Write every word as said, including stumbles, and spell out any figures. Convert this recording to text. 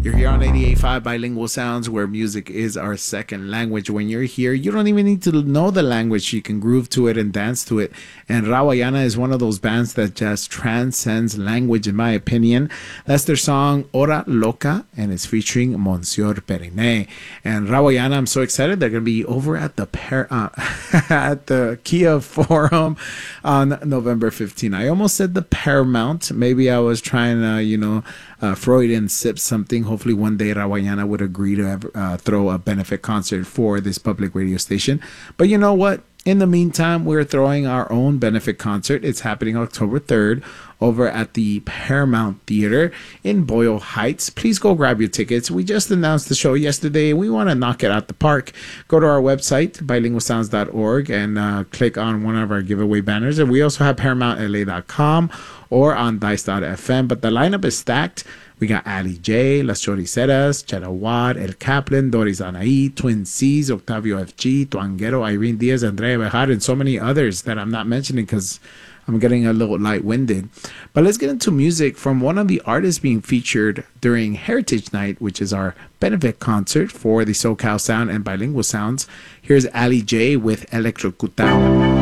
You're here on eighty-eight point five Bilingual Sounds, where music is our second language. When you're here, you don't even need to know the language. You can groove to it and dance to it. And Rawayana is one of those bands that just transcends language, in my opinion. That's their song, Hora Loca, and it's featuring Monsieur Periné. And Rawayana, I'm so excited. They're going to be over at the Par- uh, at the Kia Forum on November fifteenth. I almost said the Paramount. Maybe I was trying to, you know, uh, Freudian sip something. Hopefully one day Rawayana would agree to have, uh, throw a benefit concert for this public radio station. But you know what? In the meantime, we're throwing our own benefit concert. It's happening October third over at the Paramount Theater in Boyle Heights. Please go grab your tickets. We just announced the show yesterday. We want to knock it out the park. Go to our website, bilingual sounds dot org, and uh, click on one of our giveaway banners. And we also have paramount l a dot com or on dice dot f m. But the lineup is stacked. We got Ali J, Las Choriceras, Charawad, El Kaplan, Doris Anaí, Twin C's, Octavio F G, Tuanguero, Irene Diaz, Andrea Bejar, and so many others that I'm not mentioning because I'm getting a little light-winded. But let's get into music from one of the artists being featured during Heritage Night, which is our benefit concert for the SoCal Sound and Bilingual Sounds. Here's Ali J with Electrocutado.